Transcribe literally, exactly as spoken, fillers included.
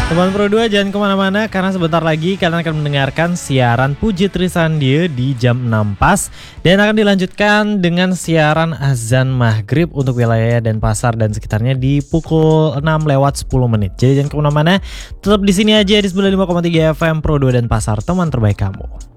Teman Pro dua jangan kemana-mana karena sebentar lagi kalian akan mendengarkan siaran Puji Trisandie di jam enam pas dan akan dilanjutkan dengan siaran azan maghrib untuk wilayah Denpasar dan sekitarnya di pukul enam lewat sepuluh menit. Jadi jangan kemana-mana, tetap di sini aja di sembilan puluh lima koma tiga F M Pro dua Denpasar, teman terbaik kamu.